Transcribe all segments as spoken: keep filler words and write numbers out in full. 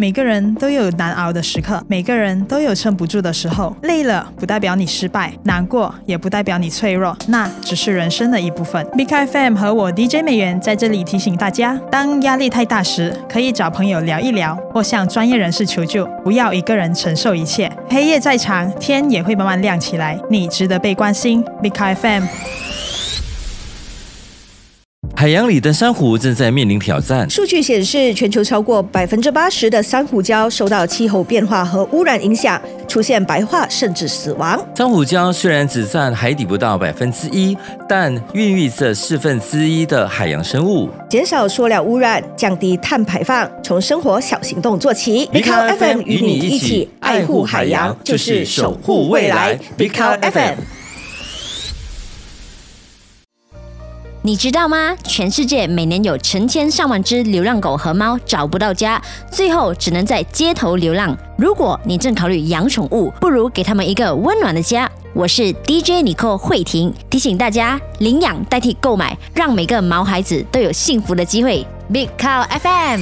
每个人都有难熬的时刻，每个人都有撑不住的时候。累了不代表你失败，难过也不代表你脆弱，那只是人生的一部分。Big F M 和我 D J 美元在这里提醒大家，当压力太大时，可以找朋友聊一聊，或向专业人士求救，不要一个人承受一切。黑夜再长，天也会慢慢亮起来，你值得被关心。Big F M。 海洋里的珊瑚正在面临挑战。 数据显示，全球超过百分之八十的珊瑚礁受到气候变化和污染影响，出现白化甚至死亡。 珊瑚礁虽然只占海底不到百分之一，但孕育着四分之一的海洋生物。 减少塑料污染，降低碳排放，从生活小行动做起。 Big F M 与你一起爱护海洋，就是守护未来。Big F M。 你知道吗？全世界每年有成千上万只流浪狗和猫找不到家，最后只能在街头流浪。如果你正考虑养宠物，不如给他们一个温暖的家。我是 D J 尼寇慧婷，提醒大家领养代替购买，让每个毛孩子都有幸福的机会。Big Cow F M。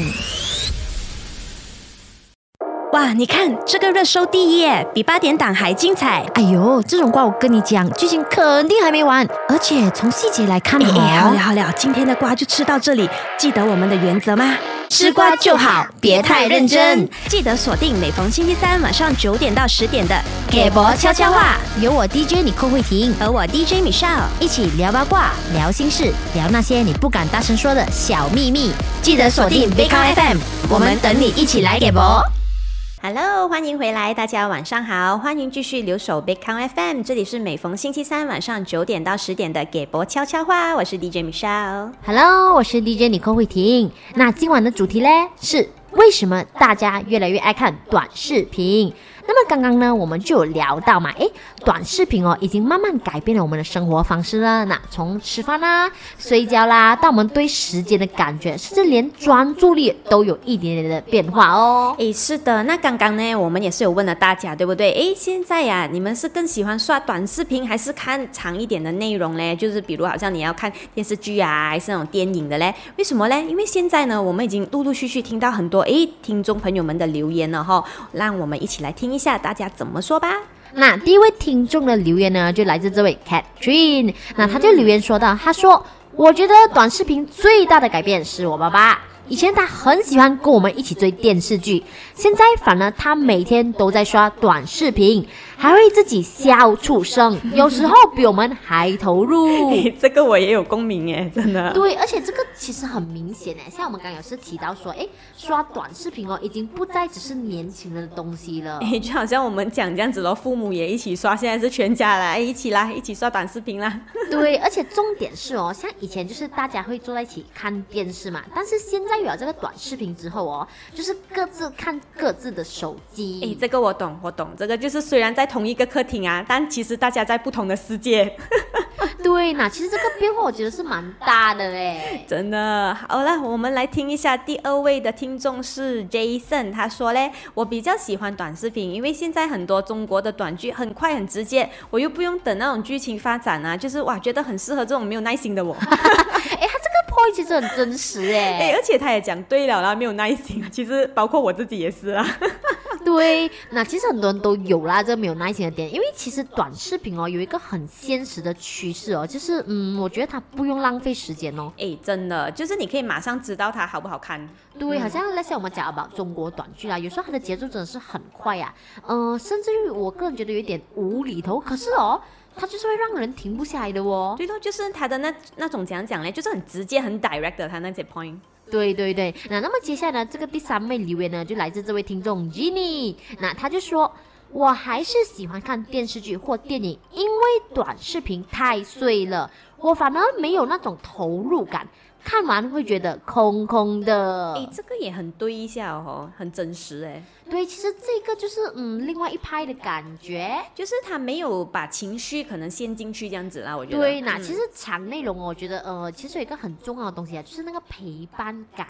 哇，你看这个热搜第一耶，比八点档还精彩。 哎呦，这种瓜我跟你讲，剧情肯定还没完，而且从细节来看哦。 哎，好了好了，今天的瓜就吃到这里，记得我们的原则吗？ 吃瓜就好，别太认真。 记得锁定每逢星期三晚上九点到十点的给博悄悄话，有我 D J 尼寇慧婷和我 D J Michelle 一起聊八卦、聊心事、聊那些你不敢大声说的小秘密。记得锁定 Big F M， 我们等你一起来给博。 Hello， 欢迎回来，大家晚上好，欢迎继续留守 Big Cow F M， 这里是每逢星期三晚上九点到十点的给博悄悄话，我是 D J Michelle。Hello， 我是 D J 尼寇慧婷。那今晚的主题呢是为什么大家越来越爱看短视频？那么刚刚呢，我们就有聊到嘛，诶，短视频哦，已经慢慢改变了我们的生活方式了。那从吃饭啦、睡觉啦，到我们对时间的感觉，甚至连专注力都有一点点的变化哦。 诶，是的，那刚刚呢，我们也是有问了大家，对不对？诶，现在呀、啊，你们是更喜欢刷短视频，还是看长一点的内容呢？就是比如好像你要看电视剧啊，还是那种电影的嘞？为什么嘞？因为现在呢，我们已经陆陆续续听到很多诶听众朋友们的留言了哈，让我们一起来听一下大家怎么说吧。 那第一位听众的留言呢，就来自这位 Catherine， 那他就留言说到，他说我觉得短视频最大的改变是我爸爸，以前他很喜欢跟我们一起追电视剧，现在反而他每天都在刷短视频，还会自己笑出声，有时候比我们还投入。 这个我也有共鸣耶，真的。 对，而且这个其实很明显诶，像我们刚刚有是提到说，诶，刷短视频哦，已经不再只是年轻人的东西了。 诶，就好像我们讲这样子咯，父母也一起刷，现在是全家啦，一起啦，一起刷短视频啦。 对，而且重点是哦，像以前就是大家会坐在一起看电视嘛，但是现在有了这个短视频之后哦，就是各自看各自的手机。 诶，这个我懂，我懂，这个就是虽然在同一个客厅啊，但其实大家在不同的世界。 对，那其实这个变化我觉得是蛮大的嘞， 真的。好了，我们来听一下第二位的听众是 Jason， 他说嘞，我比较喜欢短视频，因为现在很多中国的短剧很快很直接，我又不用等那种剧情发展啊，就是哇，觉得很适合这种没有耐心的我。 哎，他这个 point 其实很真实哎， 哎，而且他也讲对了啦，没有耐心，其实包括我自己也是啦。 对，那其实很多人都有啦，这个没有耐心的点，因为其实短视频哦有一个很现实的趋势哦，就是嗯，我觉得它不用浪费时间哦。 哎，真的，就是你可以马上知道它好不好看。 对，好像那些我们讲about中国短剧啦，有时候它的节奏真的是很快呀、啊，嗯、呃，甚至于我个人觉得有一点无厘头，可是哦。它就是会让人停不下来的哦。 对咯，就是它的那那种讲讲呢，就是很直接、很 direct 的，它那些 point。 对对对，那那么接下来呢，这个第三位留言呢，就来自这位听众 Jenny， 那他就说，我还是喜欢看电视剧或电影，因为短视频太碎了，我反而没有那种投入感。看完会觉得空空的。 诶，这个也很对一下哦，很真实诶。 对，其实这个就是嗯另外一派的感觉， 就是他没有把情绪可能陷进去这样子啦，我觉得。 对，那、 嗯、 其实长内容我觉得呃其实有一个很重要的东西啊，就是那个陪伴感啊。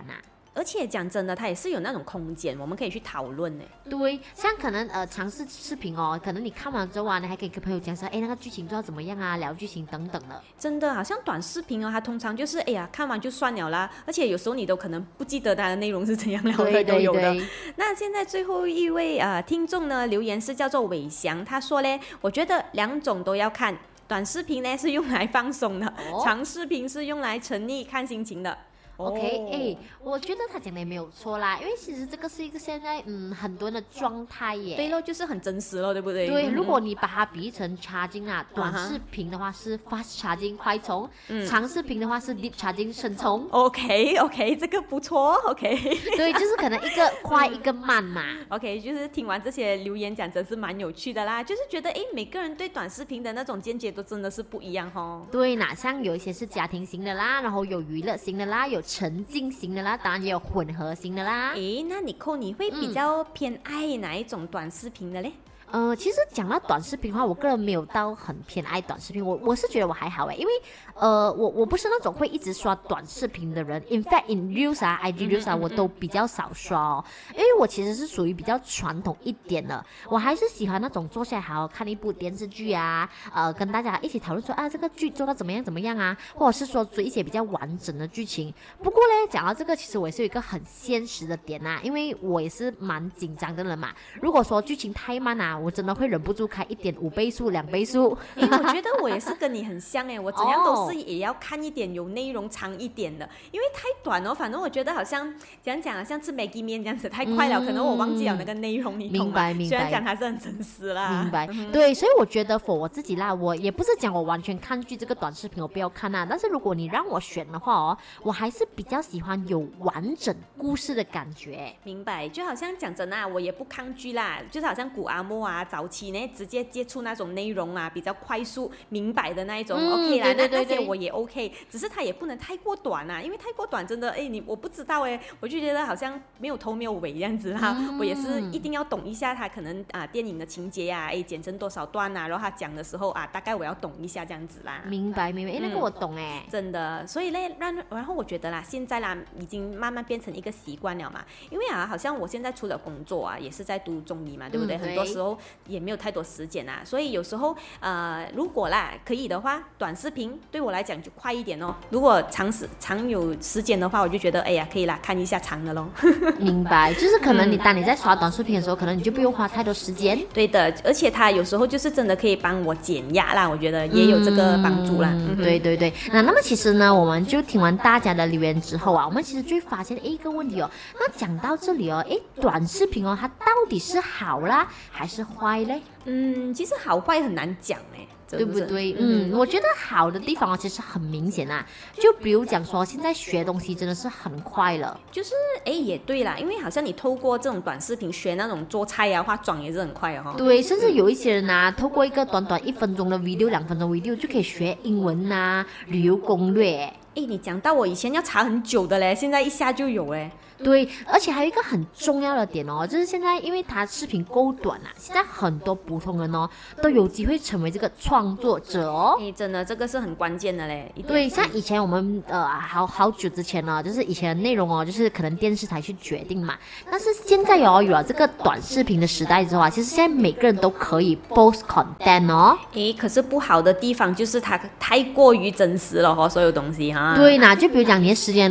而且讲真的，它也是有那种空间，我们可以去讨论呢。 对，像可能呃长视视频哦，可能你看完之后啊，你还可以跟朋友讲说，哎，那个剧情做到怎么样啊，聊剧情等等的。 真的，好像短视频哦，它通常就是哎呀，看完就算了啦，而且有时候你都可能不记得它的内容是怎样聊的， 对都有的。 对对。 那现在最后一位呃听众呢留言是叫做伟翔，他说嘞，我觉得两种都要看。短视频呢是用来放松的， 哦、 长视频是用来沉溺看心情的。 OK， 哎、欸，我觉得他讲的也没有错啦，因为其实这个是一个现在嗯很多人的状态耶。 对咯，就是很真实咯，对不对？ 对， 嗯、 如果你把它比喻成 charging 啊，短视频的话是 fast charging 快充，嗯、长视频的话是 deep charging 深充。 OK OK， 这个不错 OK。 对，就是可能一个快一个慢嘛。 OK， 就是听完这些留言讲，真是蛮有趣的啦。就是觉得哎，每个人对短视频的那种见解都真的是不一样哦。 对，哪像有一些是家庭型的啦，然后有娱乐型的啦，有沉浸型的啦，当然也有混合型的啦。 诶，那你扣你会比较偏爱哪一种短视频的嘞？ 呃，其实讲到短视频的话，我个人没有到很偏爱短视频，我我是觉得我还好诶，因为呃，我我不是那种会一直刷短视频的人 ，in fact in reels 啊 ，I G reels 啊，我都比较少刷哦，因为我其实是属于比较传统一点的，我还是喜欢那种坐下来好好看一部电视剧啊，呃，跟大家一起讨论说啊这个剧做到怎么样怎么样啊，或者是说追一些比较完整的剧情。不过呢，讲到这个，其实我也是有一个很现实的点啊，因为我也是蛮紧张的人嘛，如果说剧情太慢啊，我真的会忍不住开一点五倍速、两倍速。 因为我觉得我也是跟你很像哎，我怎样都是也要看一点有内容长一点的，因为太短哦，反正我觉得好像讲讲啊，像吃 Maggi 面这样子太快了，嗯、可能我忘记了那个内容，你懂吗？ 明白明白。 虽然讲它是很真实啦， 明白。嗯、对，所以我觉得 for 我自己啦，我也不是讲我完全抗拒这个短视频，我不要看啊。但是如果你让我选的话哦，我还是比较喜欢有完整故事的感觉。 明白，就好像讲真啊，我也不抗拒啦，就是好像古阿莫啊，早期呢直接接触那种内容啊，比较快速明白的那一种、嗯、OK 啦，对对对对，那那些我也 OK， 只是它也不能太过短啊，因为太过短真的哎，你我不知道哎，我就觉得好像没有头没有尾这样子啦、嗯。我也是一定要懂一下它可能啊电影的情节啊，哎剪成多少段啊，然后他讲的时候啊，大概我要懂一下这样子啦。 明白明白，哎、嗯，那个我懂哎， 真的，所以呢，让然后我觉得啦，现在啦已经慢慢变成一个习惯了嘛，因为啊，好像我现在除了工作啊，也是在读中医嘛，对不对？嗯、很多时候也没有太多时间啊，所以有时候呃，如果啦可以的话，短视频对我来讲就快一点哦。如果长时长有时间的话，我就觉得哎呀，可以啦，看一下长的咯。 明白，就是可能你当你在刷短视频的时候，可能你就不用花太多时间。 对的，而且它有时候就是真的可以帮我减压啦，我觉得也有这个帮助啦。 嗯，对对对。那那么其实呢，我们就听完大家的留言之后啊，我们其实就会发现一个问题哦。那讲到这里哦，哎，短视频哦，它到底是好啦还是坏嘞？ 嗯，其实好坏很难讲哎。 对不对？嗯，我觉得好的地方其实很明显啊，就比如讲说，现在学东西真的是很快了， 就是哎也对啦，因为好像你透过这种短视频学那种做菜啊、化妆也是很快哦。 对，甚至有一些人啊，透过一个短短一分钟的 video、两分钟 video 就可以学英文啊、旅游攻略。 哎，你讲到我以前要查很久的嘞，现在一下就有哎。 对，而且还有一个很重要的点哦，就是现在因为它视频够短啊，现在很多普通人哦都有机会成为这个创作者哦。 哎，真的这个是很关键的嘞。 对，像以前我们呃好好久之前呢，就是以前的内容哦，就是可能电视台去决定嘛。但是现在哦有了这个短视频的时代之后啊，其实现在每个人都可以 post content 哦。 哎，可是不好的地方就是它太过于真实了哦，所有东西哈。 对呐，就比如讲你的时间